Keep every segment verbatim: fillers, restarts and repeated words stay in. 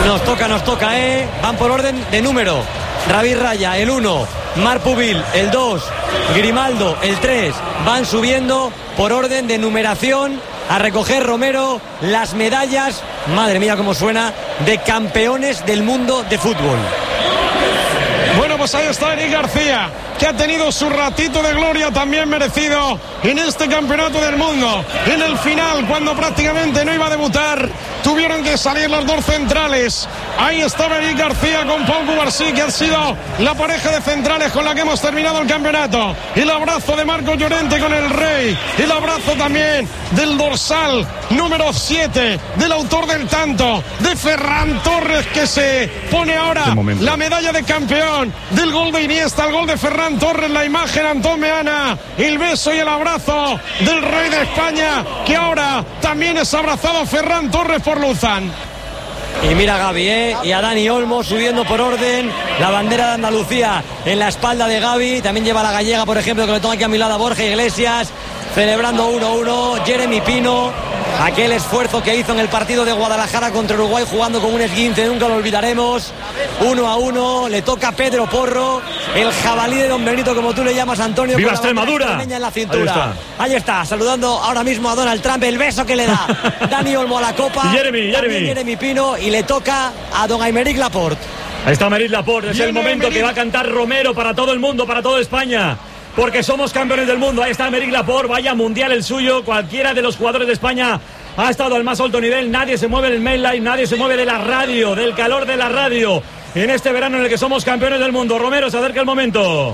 Nos toca, nos toca, ¿eh? Van por orden de número. David Raya, el uno. Marc Pubil, el dos. Grimaldo, el tres. Van subiendo por orden de numeración a recoger, Romero, las medallas, madre mía cómo suena, de campeones del mundo de fútbol. Bueno, pues ahí está Eric García, que ha tenido su ratito de gloria también merecido en este campeonato del mundo. En el final, cuando prácticamente no iba a debutar, tuvieron que salir los dos centrales. Ahí estaba Eric García con Pau Cubarsí, que ha sido la pareja de centrales con la que hemos terminado el campeonato. El abrazo de Marco Llorente con el Rey. El abrazo también del dorsal número siete, del autor del tanto, de Ferran Torres, que se pone ahora la medalla de campeón del gol de Iniesta, el gol de Ferran Torres, la imagen Antón Meana, el beso y el abrazo del Rey de España, que ahora también es abrazado Ferran Torres por Luzán. Y mira a Gavi, ¿eh? Y a Dani Olmo subiendo por orden, la bandera de Andalucía en la espalda de Gavi. También lleva la gallega, por ejemplo, que le toca aquí a mi lado a Borja Iglesias, celebrando uno uno. Jeremy Pino, aquel esfuerzo que hizo en el partido de Guadalajara contra Uruguay jugando con un esguince, nunca lo olvidaremos. Uno a uno, le toca a Pedro Porro, el jabalí de Don Benito, como tú le llamas, Antonio. ¡Viva Extremadura! En la cintura. Ahí está. Ahí está, saludando ahora mismo a Donald Trump, el beso que le da Dani Olmo a la copa. Y Jeremy, Jeremy. Jeremy Pino, y le toca a Don Aymeric Laporte. Ahí está Aymeric Laporte, es Viene el momento Aymeric. que va a cantar Romero para todo el mundo, para toda España, porque somos campeones del mundo. Ahí está Aymeric Laporte, vaya mundial el suyo. Cualquiera de los jugadores de España ha estado al más alto nivel. Nadie se mueve del main line, nadie se mueve de la radio, del calor de la radio, en este verano en el que somos campeones del mundo. Romero, se acerca el momento.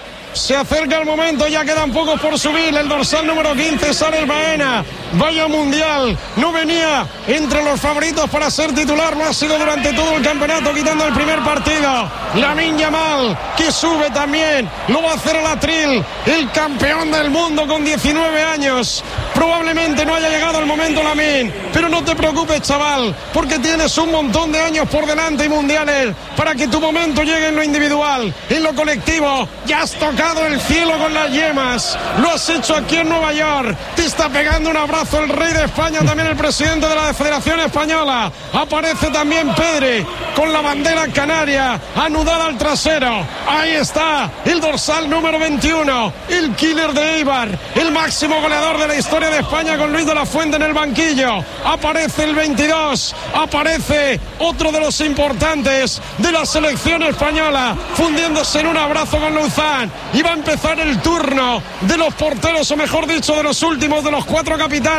Se acerca el momento, ya quedan pocos por subir. El dorsal número quince, Sales Baena. Vaya mundial, no venía entre los favoritos para ser titular, no ha sido durante todo el campeonato, quitando el primer partido. Lamine Yamal, que sube también, lo va a hacer el Atril, el campeón del mundo con diecinueve años. Probablemente no haya llegado el momento, Lamine, pero no te preocupes, chaval, porque tienes un montón de años por delante y mundiales para que tu momento llegue en lo individual, en lo colectivo. Ya has tocado el cielo con las yemas, lo has hecho aquí en Nueva York, te está pegando un abrazo el Rey de España, también el presidente de la Federación Española. Aparece también Pedri con la bandera canaria anudada al trasero. Ahí está el dorsal número veintiuno, el killer de Eibar, el máximo goleador de la historia de España, con Luis de la Fuente en el banquillo. Aparece el veintidós, aparece otro de los importantes de la selección española, fundiéndose en un abrazo con Luzán. Y va a empezar el turno de los porteros, o mejor dicho, de los últimos, de los cuatro capitanes.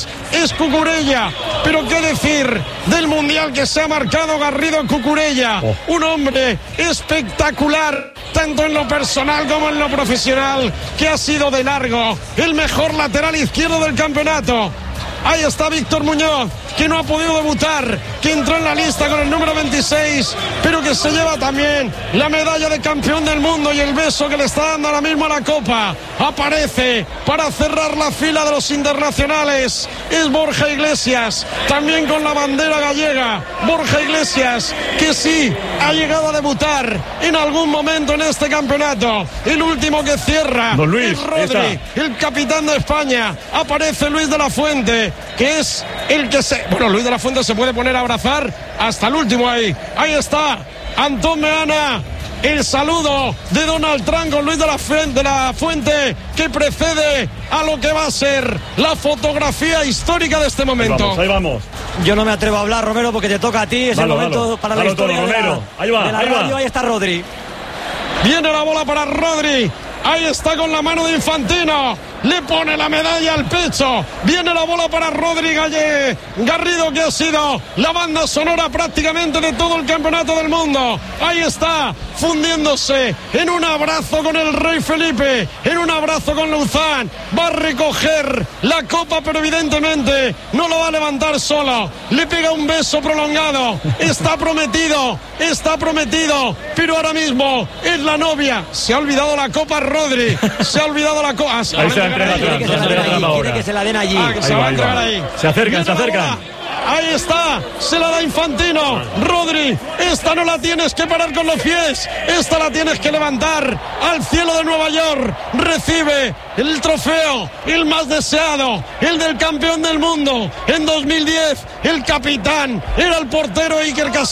Es Cucurella, pero qué decir del mundial que se ha marcado Garrido Cucurella, oh. Un hombre espectacular, tanto en lo personal como en lo profesional, que ha sido de largo el mejor lateral izquierdo del campeonato. Ahí está Víctor Muñoz, que no ha podido debutar, que entró en la lista con el número veintiséis, pero que se lleva también la medalla de campeón del mundo y el beso que le está dando ahora mismo a la copa. Aparece para cerrar la fila de los internacionales, es Borja Iglesias, también con la bandera gallega. Borja Iglesias, que sí ha llegado a debutar en algún momento en este campeonato. El último que cierra Don Luis, es Rodri, el capitán de España. Aparece Luis de la Fuente, que es el que se... Bueno, Luis de la Fuente se puede poner a abrazar hasta el último ahí. Ahí está Antón Meana. El saludo de Donald Trump con Luis de la Fuente, de la Fuente, que precede a lo que va a ser la fotografía histórica de este momento. Ahí vamos, ahí vamos. Yo no me atrevo a hablar, Romero, porque te toca a ti. Es dalo, el momento dalo, para dalo la historia todo, de la, Romero. Ahí va, de la ahí radio. va. Ahí está Rodri. Viene la bola para Rodri. Ahí está con la mano de Infantino. Le pone la medalla al pecho. Viene la bola para Rodri Galle. Garrido, que ha sido la banda sonora prácticamente de todo el campeonato del mundo. Ahí está, fundiéndose en un abrazo con el Rey Felipe, en un abrazo con Luzán. Va a recoger la copa, pero evidentemente no lo va a levantar solo. Le pega un beso prolongado. Está prometido, está prometido, pero ahora mismo es la novia. Se ha olvidado la copa Rodri. Se ha olvidado la copa. Ahí se la entrega Quiere que se la den allí, quiere que se la den allí. Ah, que se Ahí va va, a ahí entregar va. ahí. Se acercan, Viene se la acercan. bola. Ahí está, se la da Infantino. Rodri, esta no la tienes que parar con los pies, esta la tienes que levantar al cielo de Nueva York. Recibe el trofeo, el más deseado, el del campeón del mundo. En dos mil diez, el capitán era el portero Iker Casillas.